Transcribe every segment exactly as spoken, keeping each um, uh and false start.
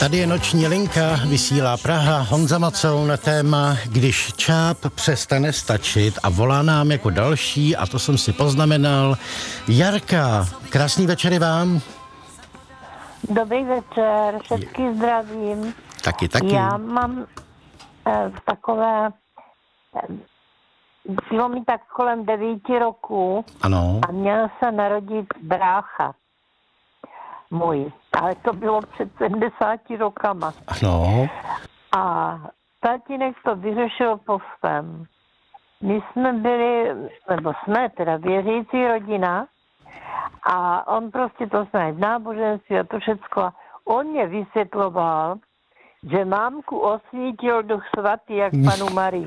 Tady je noční linka, vysílá Praha, Honza Macoun na téma Když čáp přestane stačit a volá nám jako další, a to jsem si poznamenal, Jarka. Krásný večer vám. Dobrý večer, všetky zdravím. Taky, taky. Já mám eh, takové, eh, bylo mi tak kolem devíti roků. Ano. A měl se narodit brácha můj, ale to bylo před sedmdesáti rokama. Ano. A tatínek to vyřešil postem. My jsme byli, nebo jsme teda věřící rodina, a on prostě to zná v náboženství a to všecko. A on mě vysvětloval, že mámku osvítil Duch Svatý jak panu Marii.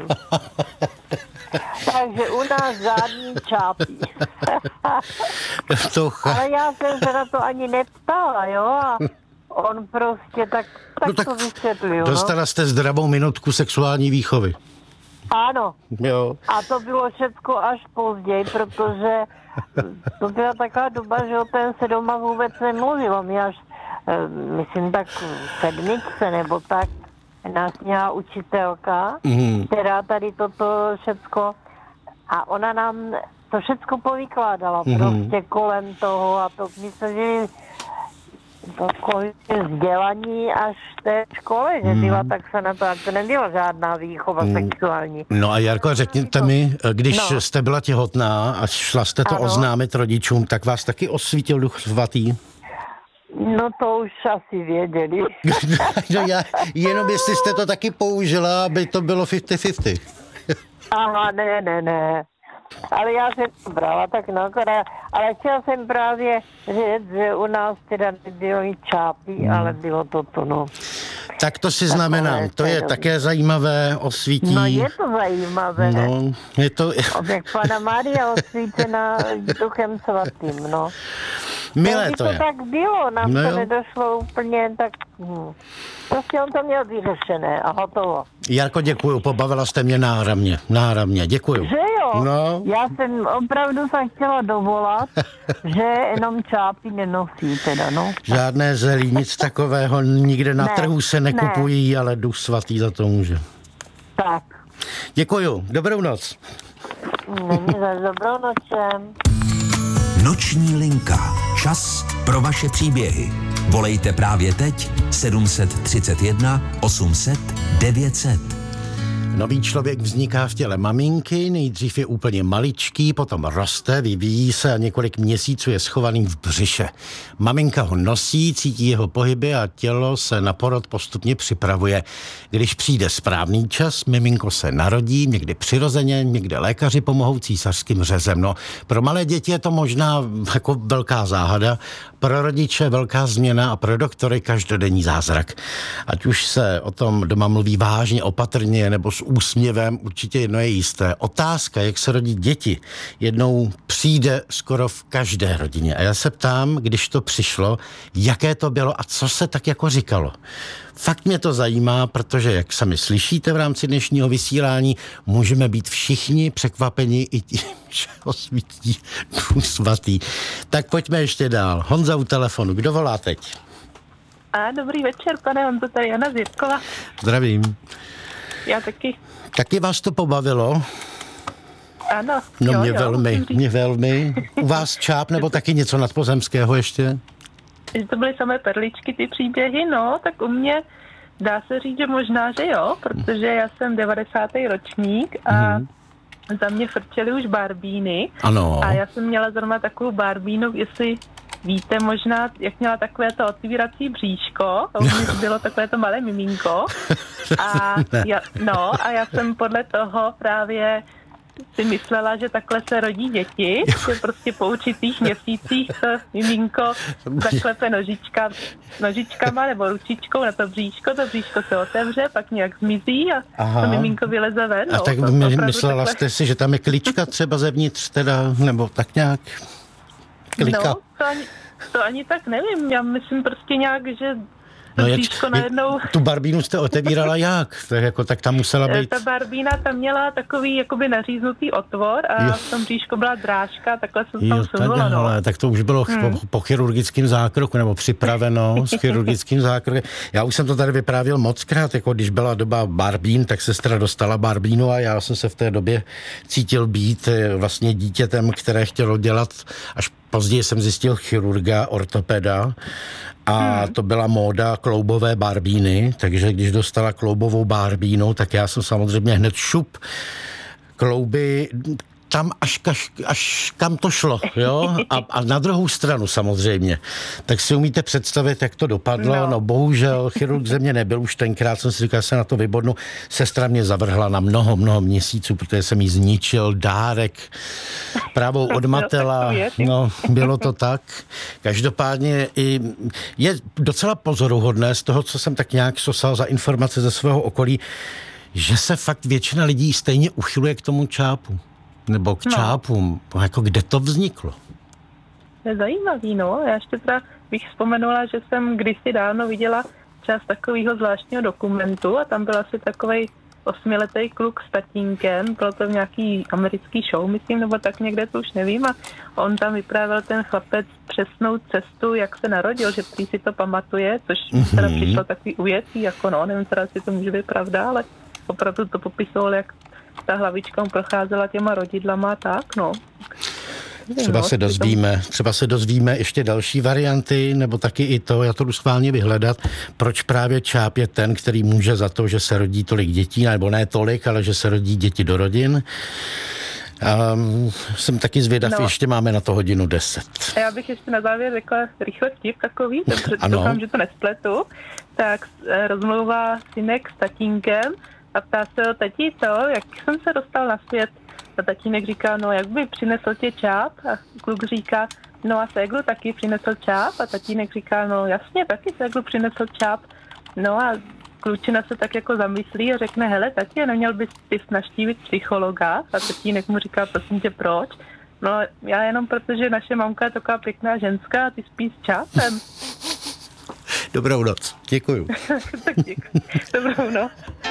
Takže u nás žádný čápí. Ale já jsem se na to ani neptala, jo? A on prostě tak, tak, no tak to vysvětlil. Dostala no. jste zdravou minutku sexuální výchovy. Ano. Jo. A to bylo všecko až později, protože to byla taková doba, že o ten se doma vůbec nemluvilo. Mě až, myslím, tak v sedmičce nebo tak nás měla učitelka, mm. která tady toto všecko, a ona nám to všecko povykládala mm. prostě kolem toho, a to my jsme žili takové vzdělaní až v té škole, že mm. byla, tak se na to, to nebyla žádná výchova mm. sexuální. No a Jarko, řekněte mi, když no. jste byla těhotná a šla jste to ano. oznámit rodičům, tak vás taky osvítil Duch Svatý? No to už asi věděli. No já, jenom jestli jste to taky použila, aby to bylo padesát padesát. Aha, ne, ne, ne. Ale já jsem to brala tak no, ale chtěla jsem právě říct, že u nás teda nebylo i čápí, hmm. ale bylo to to, no. Tak to si znamenám, to je také zajímavé, osvítí. No je to zajímavé. No, je to... Jak Pana Maria osvícená Duchem Svatým, no. Milé to, to je. To tak bylo, nám no to nedošlo úplně tak... Hm. Prostě on to měl vyřešené a hotovo. Jarko, děkuju, pobavila jste mě náramně, náramně, děkuju. Že jo? No. Já jsem opravdu se chtěla dovolat, že jenom čápy nenosí teda, no. Žádné zelí, nic takového, nikde na ne, trhu se nekupují, ne. Ale Duch Svatý za to může. Tak. Děkuju, dobrou noc. Není za dobrou nočem. Noční linka. Čas pro vaše příběhy. Volejte právě teď sedm set třicet jedna osm set devět set. Nový člověk vzniká v těle maminky, nejdřív je úplně maličký, potom roste, vyvíjí se a několik měsíců je schovaný v břiše. Maminka ho nosí, cítí jeho pohyby a tělo se na porod postupně připravuje. Když přijde správný čas, miminko se narodí, někdy přirozeně, někde lékaři pomohou císařským řezem. No, pro malé děti je to možná jako velká záhada, pro rodiče velká změna a pro doktory každodenní zázrak. Ať už se o tom doma mluví vážně, opatrně nebo s úsměvem, určitě jedno je jisté. Otázka, jak se rodí děti, jednou přijde skoro v každé rodině. A já se ptám, když to přišlo, jaké to bylo a co se tak jako říkalo. Fakt mě to zajímá, protože, jak sami slyšíte v rámci dnešního vysílání, můžeme být všichni překvapeni i tím, že osvítí Duch Svatý. Tak pojďme ještě dál. Honza u telefonu, kdo volá teď? A dobrý večer, pane Honzo, tady Jana z Jitkova. Zdravím. Já taky. Taky vás to pobavilo? Ano. No jo, mě jo, velmi, mě velmi. U vás čáp nebo taky něco nadpozemského ještě? Že to byly samé perličky, ty příběhy, no, tak u mě dá se říct, že možná, že jo, protože já jsem devadesátý ročník a mm. za mě frčely už barbíny. Ano. A já jsem měla zrovna takovou barbínu, jestli víte možná, jak měla takové to otvírací bříško, a u mě bylo takové to malé miminko. A já, no, a já jsem podle toho právě si myslela, že takhle se rodí děti, že prostě po určitých měsících to miminko zaklepe nožička, nožičkama nebo ručičkou na to bříško, to bříško se otevře, pak nějak zmizí a Aha. to miminko vyleze ven. A no, tak to, my, myslela takhle... jste si, že tam je klička třeba zevnitř teda, nebo tak nějak klika? No, to ani, to ani tak nevím, já myslím prostě nějak, že No jak, najednou... Tu barbínu jste otevírala jak? Tak, jako, tak tam musela být... Ta barbína tam měla takový jakoby naříznutý otvor a jo. v tom bříšku byla drážka, takhle jsem tam sunula. No. Ale, tak to už bylo hmm. po, po chirurgickém zákroku, nebo připraveno s chirurgickým zákrokem. Já už jsem to tady vyprávěl mockrát, jako když byla doba barbín, tak sestra dostala barbínu a já jsem se v té době cítil být vlastně dítětem, které chtělo dělat, až později jsem zjistil chirurga, ortopeda a hmm. to byla móda kloubové barbíny, takže když dostala kloubovou barbínu, tak já jsem samozřejmě hned šup klouby tam až, až, až kam to šlo, jo? A, a na druhou stranu samozřejmě. Tak si umíte představit, jak to dopadlo. No, no bohužel, chirurg ze mě nebyl už tenkrát, jsem si říkal, se na to vybodnu. Sestra mě zavrhla na mnoho, mnoho měsíců, protože jsem jí zničil dárek právou od Matela. No, bylo to tak. Každopádně i je docela pozoruhodné z toho, co jsem tak nějak sosal za informace ze svého okolí, že se fakt většina lidí stejně uchyluje k tomu čápu. Nebo k čápům. No. Jako kde to vzniklo? Je zajímavý, no. Já ještě teda bych vzpomenula, že jsem kdysi dávno viděla část takového zvláštního dokumentu a tam byl asi takovej osmiletý kluk s tatínkem, bylo to v nějaký americký show, myslím, nebo tak někde, to už nevím, a on tam vyprávěl ten chlapec přesnou cestu, jak se narodil, že prý si to pamatuje, což mm-hmm. teda přišlo takový ujetý, jako no, nevím, teda si to může být pravda, ale opravdu to popisoval, jak ta hlavička procházela těma rodidlama a tak, no. Třeba se dozvíme, třeba se dozvíme ještě další varianty, nebo taky i to, já to jdu schválně vyhledat, proč právě čáp je ten, který může za to, že se rodí tolik dětí, nebo ne tolik, ale že se rodí děti do rodin. Um, jsem taky zvědav, no. Ještě máme na to hodinu deset. A já bych ještě na závěr řekla rychle vtip takový, protože doufám, že to nespletu. Tak rozmlouvá synek s tatínkem a ptá se ho, tati, co, jak jsem se dostal na svět? A tatínek říká, no jak by přinesl tě čáp? A kluk říká, no a séglu taky přinesl čáp? A tatínek říká, no jasně, taky séglu přinesl čáp. No a klučina se tak jako zamyslí a řekne, hele tati, neměl bys ty navštívit psychologa? A tatínek mu říká, prosím tě, proč? No já jenom protože naše mamka je taková pěkná ženská a ty spíš s čápem. Dobrou noc, děkuju. Tak děkuji. Dobrou noc.